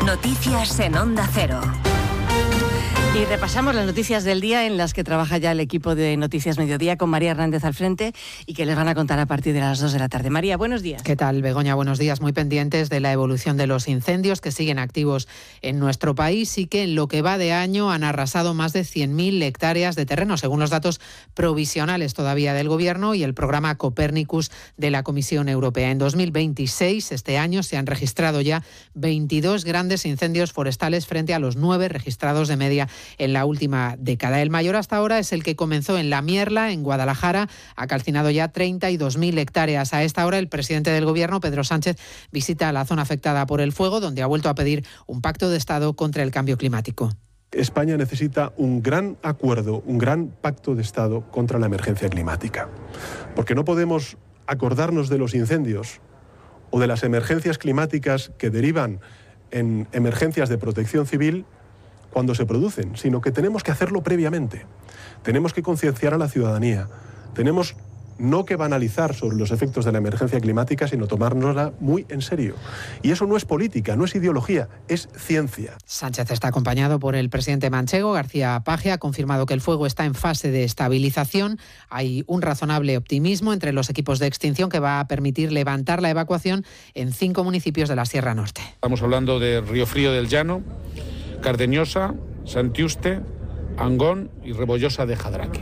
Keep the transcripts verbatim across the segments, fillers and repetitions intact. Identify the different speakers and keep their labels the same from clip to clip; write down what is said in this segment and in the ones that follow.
Speaker 1: Noticias en Onda Cero.
Speaker 2: Y repasamos las noticias del día en las que trabaja ya el equipo de Noticias Mediodía con María Hernández al frente y que les van a contar a partir de las dos de la tarde. María, buenos días.
Speaker 3: ¿Qué tal, Begoña? Buenos días. Muy pendientes de la evolución de los incendios que siguen activos en nuestro país y que en lo que va de año han arrasado más de cien mil hectáreas de terreno, según los datos provisionales todavía del Gobierno y el programa Copernicus de la Comisión Europea. En dos mil veintiséis, este año, se han registrado ya veintidós grandes incendios forestales frente a los nueve registrados de media en la última década. El mayor hasta ahora es el que comenzó en La Mierla, en Guadalajara. Ha calcinado ya treinta y dos mil hectáreas. A esta hora, el presidente del Gobierno, Pedro Sánchez, visita la zona afectada por el fuego, donde ha vuelto a pedir un pacto de Estado contra el cambio climático.
Speaker 4: España necesita un gran acuerdo, un gran pacto de Estado contra la emergencia climática. Porque no podemos acordarnos de los incendios o de las emergencias climáticas que derivan en emergencias de protección civil cuando se producen, sino que tenemos que hacerlo previamente. Tenemos que concienciar a la ciudadanía. Tenemos no que banalizar sobre los efectos de la emergencia climática, sino tomárnosla muy en serio. Y eso no es política, no es ideología, es ciencia.
Speaker 3: Sánchez está acompañado por el presidente manchego. García Paje ha confirmado que el fuego está en fase de estabilización. Hay un razonable optimismo entre los equipos de extinción que va a permitir levantar la evacuación en cinco municipios de la Sierra Norte.
Speaker 5: Estamos hablando de Río Frío del Llano, Cardeñosa, Santiuste, Angón y Rebollosa de Jadraque.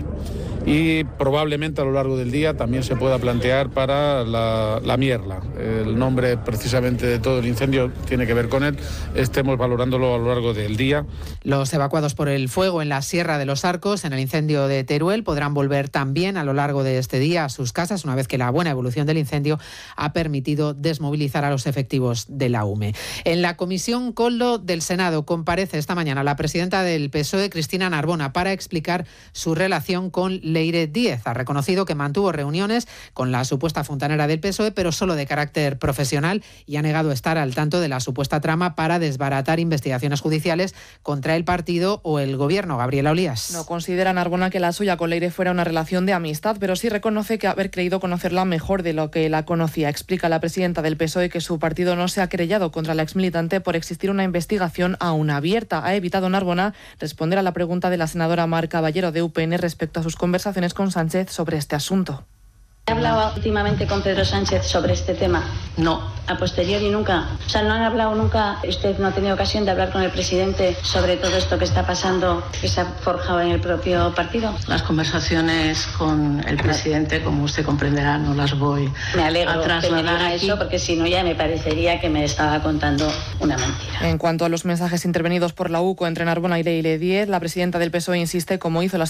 Speaker 5: Y probablemente a lo largo del día también se pueda plantear para la, la Mierla. El nombre precisamente de todo el incendio tiene que ver con él. Estemos valorándolo a lo largo del día.
Speaker 3: Los evacuados por el fuego en la Sierra de los Arcos, en el incendio de Teruel, podrán volver también a lo largo de este día a sus casas, una vez que la buena evolución del incendio ha permitido desmovilizar a los efectivos de la U M E. En la Comisión Coldo del Senado comparece esta mañana la presidenta del P S O E, Cristina Narbona, para explicar su relación con Leire Díez. Ha reconocido que mantuvo reuniones con la supuesta fontanera del P S O E, pero solo de carácter profesional, y ha negado estar al tanto de la supuesta trama para desbaratar investigaciones judiciales contra el partido o el Gobierno. Gabriela Olías.
Speaker 6: No considera Narbona que la suya con Leire fuera una relación de amistad, pero sí reconoce que haber creído conocerla mejor de lo que la conocía. Explica la presidenta del P S O E que su partido no se ha querellado contra la exmilitante por existir una investigación aún abierta. Ha evitado Narbona responder a la pregunta de la senadora Mar Caballero de U P N respecto a sus conversaciones con Sánchez sobre este asunto.
Speaker 7: ¿Ha hablado últimamente con Pedro Sánchez sobre este tema? No. ¿A posteriori nunca? O sea, ¿no han hablado nunca? ¿Usted no ha tenido ocasión de hablar con el presidente sobre todo esto que está pasando, que se ha forjado en el propio partido?
Speaker 8: Las conversaciones con el presidente, como usted comprenderá, no las voy
Speaker 7: me alegro
Speaker 8: a trasladar
Speaker 7: que me diga
Speaker 8: aquí.
Speaker 7: Eso, porque si no ya me parecería que me estaba contando una mentira.
Speaker 6: En cuanto a los mensajes intervenidos por la U C O entre Narbona y Leire Díez, la presidenta del P S O E insiste, como hizo la